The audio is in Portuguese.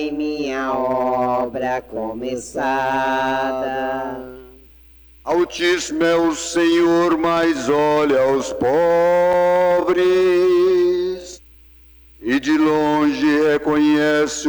minha obra começada. Altíssimo é o Senhor, mas olha aos pobres, e de longe reconhece